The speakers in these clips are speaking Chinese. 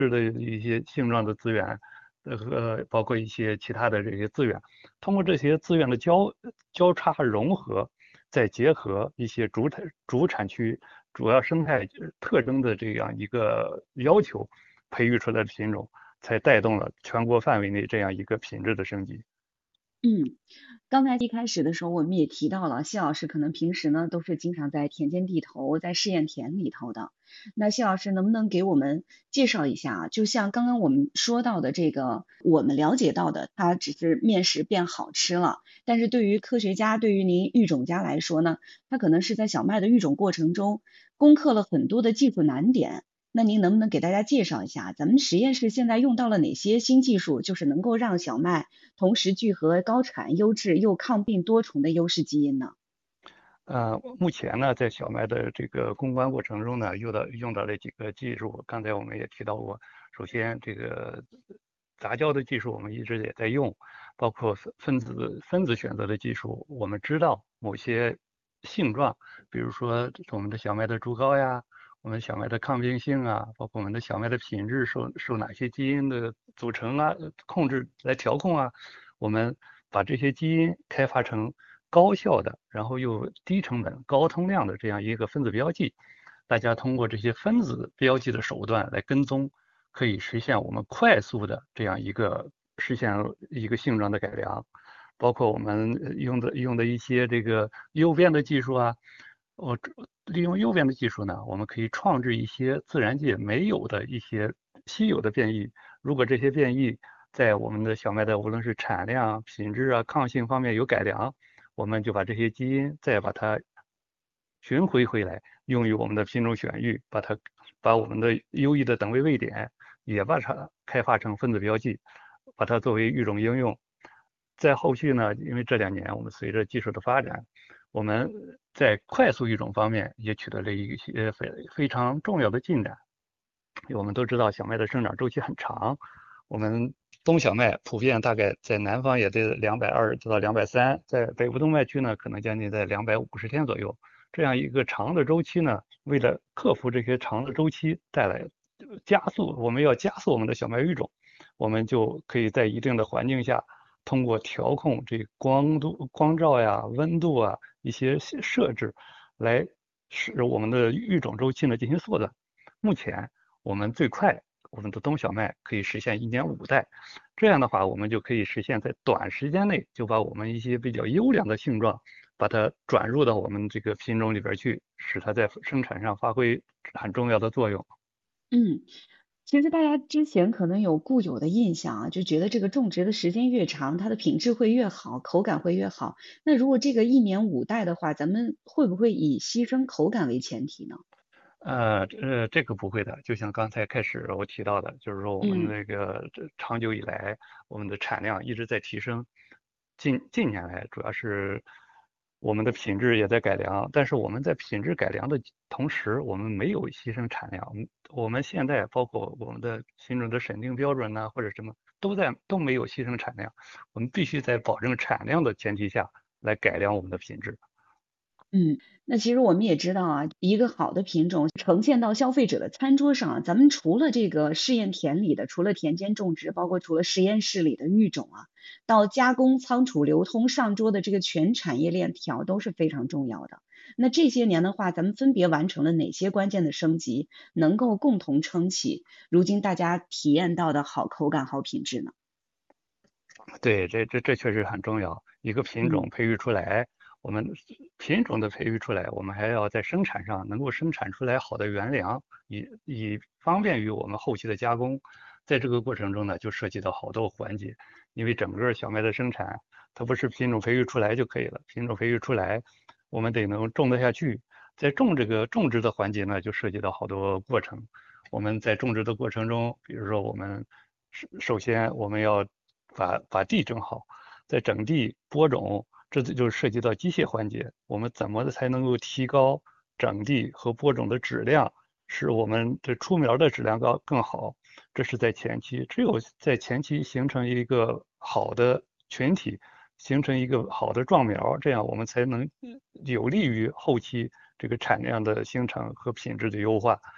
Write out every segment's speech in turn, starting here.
的一些性状的资源，包括一些其他的这些资源，通过这些资源的交叉融合，再结合一些主产区主要生态特征的这样一个要求，培育出来的品种，才带动了全国范围内这样一个品质的升级。 嗯，刚才一开始的时候，我们也提到了，谢老师可能平时呢都是经常在田间地头、在试验田里头的。那谢老师能不能给我们介绍一下啊？就像刚刚我们说到的这个，我们了解到的，它只是面食变好吃了，但是对于科学家、对于您育种家来说呢，它可能是在小麦的育种过程中攻克了很多的技术难点。那您能不能给大家介绍一下，咱们实验室现在用到了哪些新技术，就是能够让小麦同时聚合高产、优质又抗病多重的优势基因呢？ 目前呢，在小麦的这个攻关过程中呢，用到了几个技术，刚才我们也提到过。首先，这个杂交的技术我们一直也在用，包括分子选择的技术。我们知道某些性状，比如说我们的小麦的株高呀，我们小麦的抗病性啊，包括我们的小麦的品质受哪些基因的组成啊控制来调控啊，我们把这些基因开发成高效的，然后又低成本、高通量的这样一个分子标记。大家通过这些分子标记的手段来跟踪，可以实现我们快速的这样实现一个性状的改良。包括我们用的一些这个诱变的技术啊，我利用诱变的技术呢，我们可以创制一些自然界没有的一些稀有的变异。如果这些变异在我们的小麦的无论是产量、品质啊、抗性方面有改良，我们就把这些基因再把它寻回来，用于我们的品种选育，把我们的优异的等位位点也把它开发成分子标记，把它作为育种应用。在后续呢，因为这2年我们随着技术的发展，我们在快速育种方面也取得了一些非常重要的进展。我们都知道小麦的生长周期很长，我们冬小麦普遍大概在南方也得220到230，在北部冬麦区呢，可能将近在250天左右。这样一个长的周期呢，为了克服这些长的周期带来我们要加速我们的小麦育种，我们就可以在一定的环境下，通过调控这光度、光照呀、温度啊一些设置，来使我们的育种周期呢进行缩短。目前我们最快我们的冬小麦可以实现1年5代，这样的话我们就可以实现在短时间内就把我们一些比较优良的性状，把它转入到我们这个品种里边去，使它在生产上发挥很重要的作用。 嗯，其实大家之前可能有固有的印象啊，就觉得这个种植的时间越长，它的品质会越好，口感会越好。那如果这个1年5代的话，咱们会不会以牺牲口感为前提呢？ 这个不会的，就像刚才开始我提到的，就是说我们嗯。 那个长久以来，我们的产量一直在提升，近年来主要是我们的品质也在改良，但是我们在品质改良的同时，我们没有牺牲产量。我们现在包括我们的品种的审定标准呐、或者什么都没有牺牲产量，我们必须在保证产量的前提下来改良我们的品质。 嗯，那其实我们也知道啊，一个好的品种呈现到消费者的餐桌上啊，咱们除了这个试验田里的，除了田间种植，包括除了实验室里的育种啊，到加工、仓储、流通、上桌的这个全产业链条都是非常重要的。那这些年的话，咱们分别完成了哪些关键的升级，能够共同撑起如今大家体验到的好口感、好品质呢？ 对，这确实很重要。一个品嗯。 种培育出来，我们品种的培育出来，我们还要在生产上能够生产出来好的原粮，以方便于我们后期的加工。在这个过程中呢，就涉及到好多环节，因为整个小麦的生产，它不是品种培育出来就可以了，品种培育出来，我们得能种得下去。在这个种植的环节呢，就涉及到好多过程。我们在种植的过程中，比如说我们首先我们要把地整好，在整地播种，这就涉及到机械环节。我们怎么才能够提高整地和播种的质量，使我们的出苗的质量更好？这是在前期，只有在前期形成一个好的群体，形成一个好的壮苗，这样我们才能有利于后期这个产量的形成和品质的优化。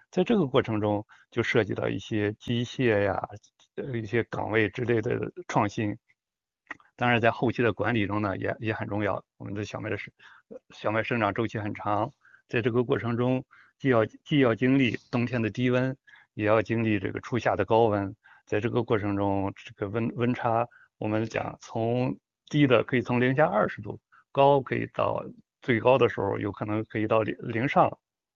在这个过程中就涉及到一些机械呀、一些岗位之类的创新。当然，在后期的管理中呢，也很重要。我们的小麦生长周期很长，在这个过程中，既要经历冬天的低温，也要经历这个初夏的高温。在这个过程中，这个温差，我们讲从低的可以从零下20度，高可以到最高的时候有可能可以到零上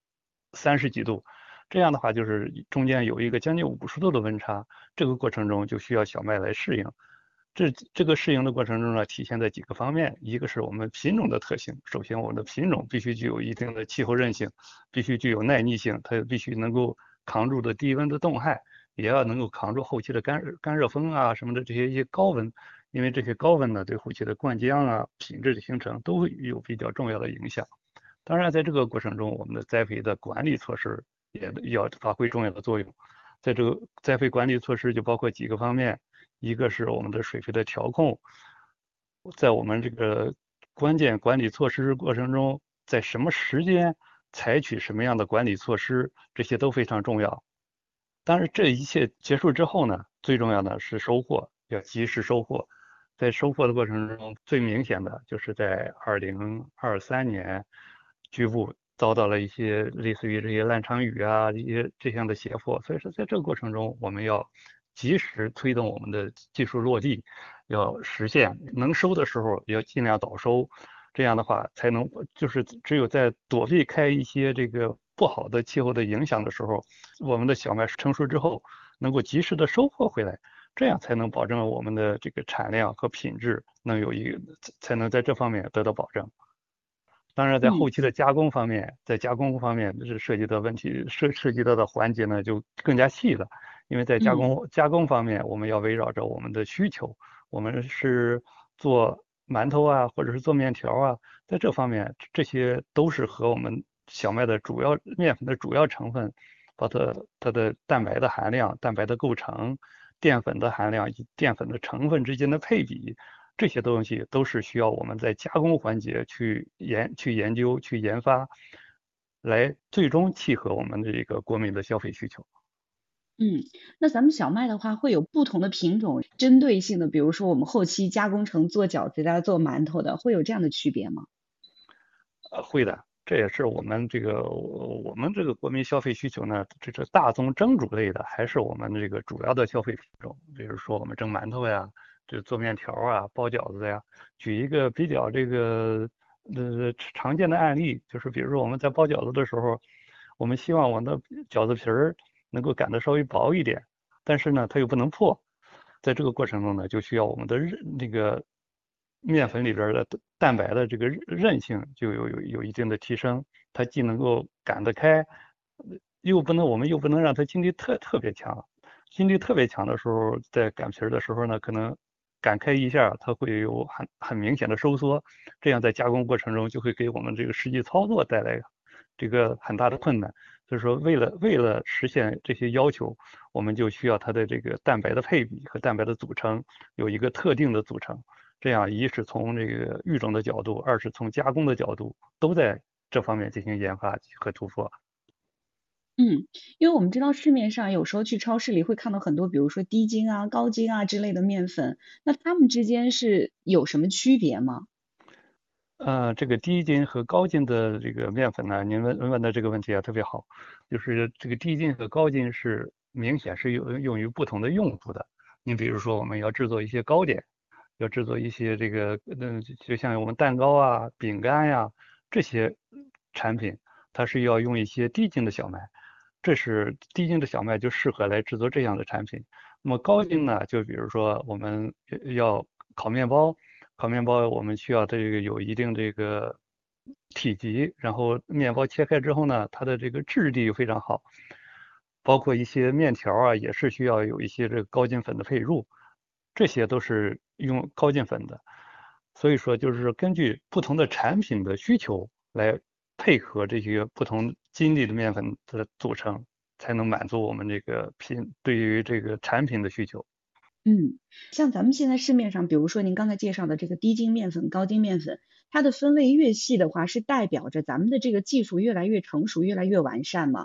30几度。这样的话，就是中间有一个将近50度的温差，这个过程中就需要小麦来适应。这个适应的过程中呢，体现在几个方面，一个是我们品种的特性。首先，我们的品种必须具有一定的气候韧性，必须具有耐逆性，它必须能够扛住的低温的冻害，也要能够扛住后期的干热风啊什么的这些一些高温，因为这些高温呢对后期的灌浆啊品质的形成都会有比较重要的影响。当然，在这个过程中，我们的栽培的管理措施也要发挥重要的作用。在这个栽培管理措施就包括几个方面。一个是我们的水培的调控，在我们这个关键管理措施过程中，在什么时间采取什么样的管理措施，这些都非常重要。当然，这一切结束之后呢，最重要的是收获，要及时收获。在收获的过程中，最明显的就是在2023年，局部遭到了一些类似于这些烂场雨啊，一些这样的邪祸。所以说，在这个过程中，我们要及时推动我们的技术落地，要实现能收的时候要尽量早收，这样的话才能就是只有在躲避开一些这个不好的气候的影响的时候，我们的小麦成熟之后能够及时的收获回来，这样才能保证我们的这个产量和品质才能在这方面得到保证。当然，在后期的加工方面，在加工方面是涉及到问题，涉及到的环节呢就更加细了。因为在加工方面，我们要围绕着我们的需求，我们是做馒头啊，或者是做面条啊，在这方面，这些都是和我们小麦的面粉的主要成分，包括它的蛋白的含量、蛋白的构成、淀粉的含量以及淀粉的成分之间的配比。这些东西都是需要我们在加工环节去研究、去研发，来最终契合我们的这个国民的消费需求。 那咱们小麦的话会有不同的品种，针对性的，比如说我们后期加工成做饺子的、做馒头的，会有这样的区别吗？ 会的，这也是我们这个国民消费需求呢，这个大宗蒸煮类的还是我们这个主要的消费品种，比如说我们蒸馒头呀，这做面条啊，包饺子呀。举一个比较常见的案例，就是比如说我们在包饺子的时候，我们希望我们的饺子皮儿能够擀得稍微薄一点，但是呢它又不能破，在这个过程中呢，就需要我们的那个面粉里边的蛋白的这个韧性就有一定的提升，它既能够擀得开，我们又不能让它筋力特别强，筋力特别强的时候，在擀皮儿的时候呢，可能擀开一下，它会有很明显的收缩，这样在加工过程中就会给我们这个实际操作带来这个很大的困难。所以说，为了实现这些要求，我们就需要它的这个蛋白的配比和蛋白的组成有一个特定的组成。这样一是从这个育种的角度，二是从加工的角度，都在这方面进行研发和突破。 嗯，因为我们知道市面上有时候去超市里会看到很多，比如说低筋啊、高筋啊之类的面粉，那它们之间是有什么区别吗？ 这个低筋和高筋的这个面粉呢，您问的这个问题啊特别好，就是这个低筋和高筋是明显是用于不同的用途的。你比如说，我们要制作一些糕点，要制作一些这个，就像我们蛋糕啊、饼干呀这些产品，它是要用一些低筋的小麦，这是低筋的小麦就适合来制作这样的产品。那么高筋呢，就比如说我们要烤面包。烤面包我们需要这个有一定这个体积，然后面包切开之后呢，它的这个质地又非常好，包括一些面条啊，也是需要有一些这个高筋粉的配入，这些都是用高筋粉的。所以说，就是根据不同的产品的需求来配合这些不同筋力的面粉的组成，才能满足我们这个对于这个产品的需求。 嗯，像咱们现在市面上，比如说您刚才介绍的这个低筋面粉、高筋面粉，它的分类越细的话，是代表着咱们的这个技术越来越成熟、越来越完善吗？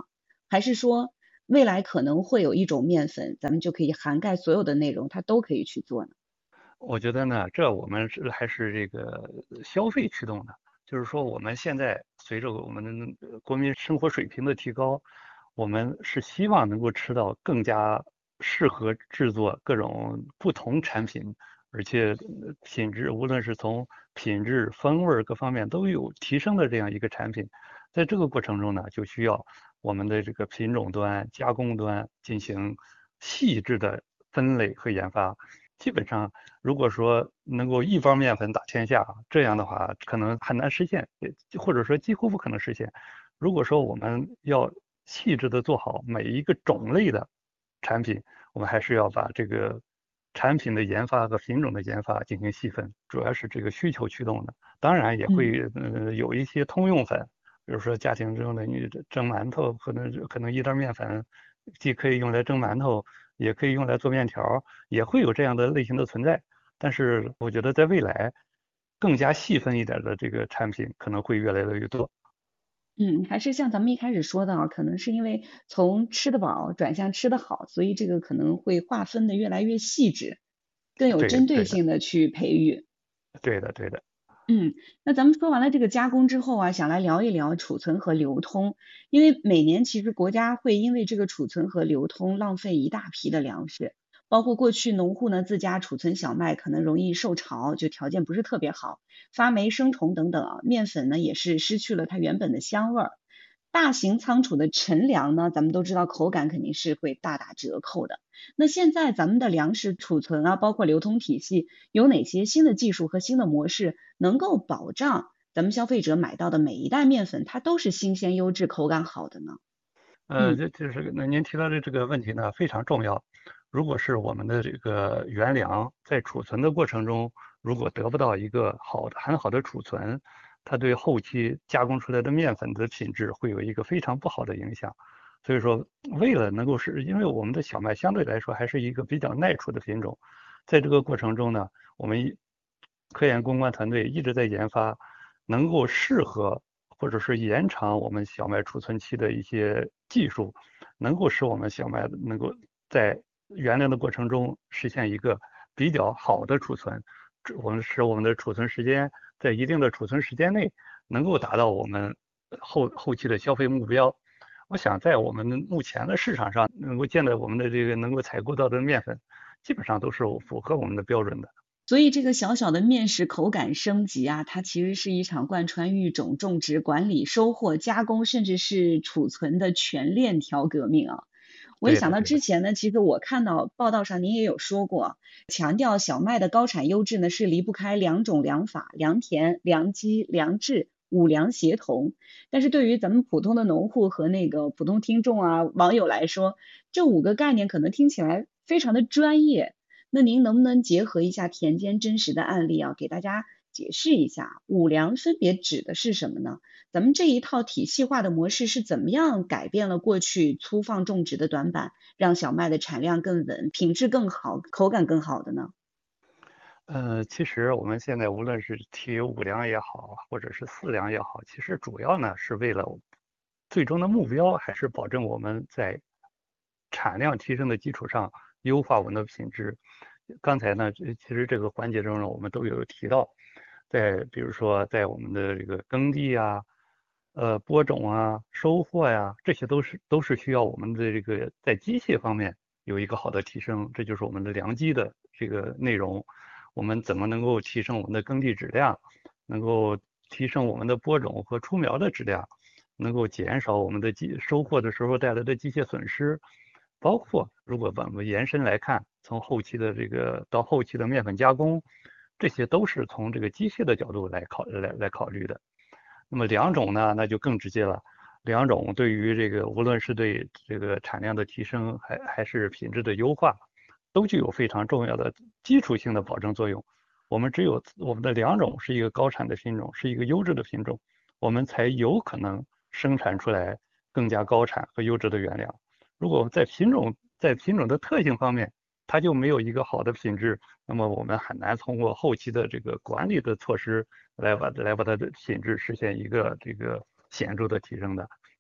还是说未来可能会有一种面粉，咱们就可以涵盖所有的内容，它都可以去做呢？ 我觉得呢，这我们还是这个消费驱动的，就是说我们现在随着我们的国民生活水平的提高，我们是希望能够吃到更加适合制作各种不同产品，而且品质无论是从品质、风味各方面都有提升的这样一个产品。在这个过程中呢，就需要我们的这个品种端、加工端进行细致的分类和研发。基本上，如果说能够一包面粉打天下，这样的话可能很难实现，或者说几乎不可能实现。如果说我们要细致的做好每一个种类的产品，我们还是要把这个产品的研发和品种的研发进行细分，主要是这个需求驱动的。当然也嗯。 会有一些通用粉，比如说家庭中的你蒸馒头，可能一袋面粉既可以用来蒸馒头，也可以用来做面条，也会有这样的类型的存在。但是我觉得在未来，更加细分一点的这个产品可能会越来越多。 嗯，还是像咱们一开始说的啊，可能是因为从吃得饱转向吃得好，所以这个可能会划分的越来越细致，更有针对对对的， 性的去培育。 对的，对的。 嗯，那咱们说完了这个加工之后啊，想来聊一聊储存和流通，因为每年其实国家会因为这个储存和流通浪费一大批的粮食，包括过去农户呢自家储存小麦可能容易受潮，就条件不是特别好，发霉生虫等等啊，面粉呢也是失去了它原本的香味儿。大型仓储的陈粮呢，咱们都知道口感肯定是会大打折扣的。那现在咱们的粮食储存啊，包括流通体系，有哪些新的技术和新的模式，能够保障咱们消费者买到的每一袋面粉，它都是新鲜、优质、口感好的呢？嗯就是那您提到的这个问题呢非常重要。如果是我们的这个原粮在储存的过程中，如果得不到一个很好的储存，它对后期加工出来的面粉的品质会有一个非常不好的影响。所以说，为了能够因为我们的小麦相对来说还是一个比较耐储的品种，在这个过程中呢，我们科研攻关团队一直在研发能够适合或者是延长我们小麦储存期的一些技术，能够使我们小麦能够在原料的过程中实现一个比较好的储存，我们使我们的储存时间在一定的储存时间内能够达到我们后期的消费目标。我想在我们目前的市场上能够见到我们的这个能够采购到的面粉，基本上都是符合我们的标准的。 所以这个小小的面食口感升级啊，它其实是一场贯穿育种、种植、管理、收获、加工，甚至是储存的全链条革命啊。我一想对的，对的。 到之前呢，其实我看到报道上您也有说过，强调小麦的高产优质呢是离不开良种、良法、良田、良机、良质。五粮协同，但是对于咱们普通的农户和那个普通听众啊、网友来说，这五个概念可能听起来非常的专业，那您能不能结合一下田间真实的案例啊，给大家解释一下五粮分别指的是什么呢？咱们这一套体系化的模式是怎么样改变了过去粗放种植的短板，让小麦的产量更稳、品质更好、口感更好的呢？ 其实我们现在无论是提五粮也好，或者是四粮也好，其实主要呢是为了最终的目标，还是保证我们在产量提升的基础上优化我们的品质。刚才呢，其实这个环节中呢，我们都有提到，比如说在我们的这个耕地啊、播种啊、收获呀，这些都是需要我们的这个在机械方面有一个好的提升，这就是我们的良机的这个内容。我们怎么能够提升我们的耕地质量，能够提升我们的播种和出苗的质量，能够减少我们的收获的时候带来的机械损失，包括如果把我们延伸来看，从后期的这个到后期的面粉加工，这些都是从这个机械的角度来考虑的。那么两种呢，那就更直接了。两种对于这个无论是对这个产量的提升，还是品质的优化，都具有非常重要的基础性的保证作用。我们只有我们的两种是一个高产的品种，是一个优质的品种，我们才有可能生产出来更加高产和优质的原料。如果在品种的特性方面，它就没有一个好的品质，那么我们很难通过后期的这个管理的措施来把它的品质实现一个这个显著的提升的。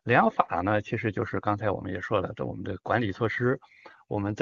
量法呢，其实就是刚才我们也说了，我们的管理措施，我们在